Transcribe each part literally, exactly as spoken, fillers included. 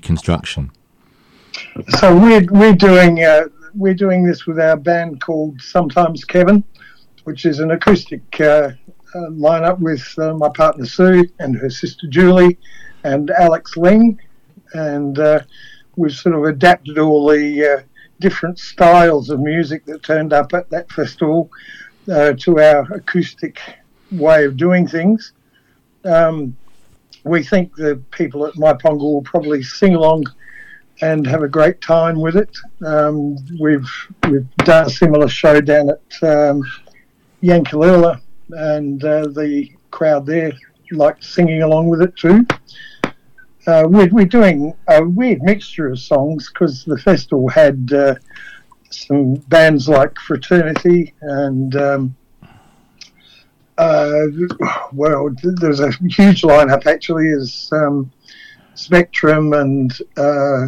reconstruction? So we're we're doing uh, we're doing this with our band called Sometimes Kevin, which is an acoustic uh, uh, lineup with uh, my partner Sue and her sister Julie and Alex Ling, and uh, we've sort of adapted all the uh, different styles of music that turned up at that festival uh, to our acoustic way of doing things. Um, we think the people at Maiponga will probably sing along and have a great time with it. Um, we've we've done a similar show down at um, Yankalilla, and uh, the crowd there liked singing along with it too. Uh, we're, we're doing a weird mixture of songs because the festival had uh, some bands like Fraternity and um, uh, well, there's a huge lineup actually. Is um, Spectrum and uh,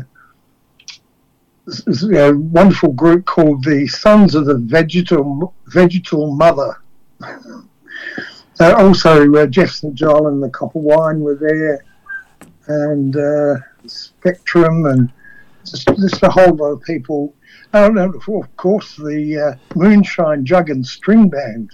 a wonderful group called the Sons of the Vegetal Vegetal Mother. uh, also, uh, Jeff Saint John and the Copper Wine were there, and uh, Spectrum, and just, just a whole lot of people. Oh, no, of course, the uh, Moonshine Jug and String Band.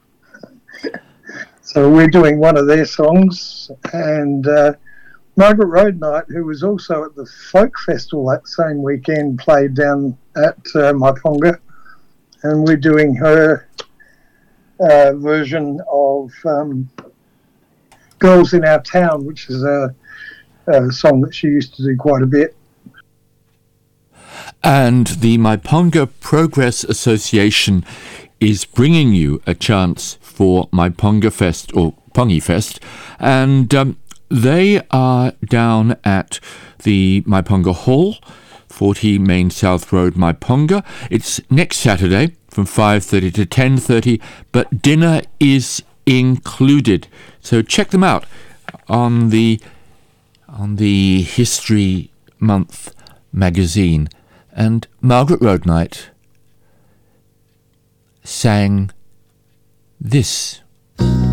So we're doing one of their songs, and uh, Margaret Road Knight, who was also at the Folk Festival that same weekend, played down at uh, Maiponga, and we're doing her uh, version of um, Girls in Our Town, which is a, a song that she used to do quite a bit. And the Maiponga Progress Association is bringing you a chance for Maiponga Fest, or Pongi Fest, and um, they are down at the Maiponga Hall, forty Main South Road, Maiponga. It's next Saturday from five thirty to ten thirty, but dinner is included. So check them out on the on the History Month magazine. And Margaret Road Knight sang this.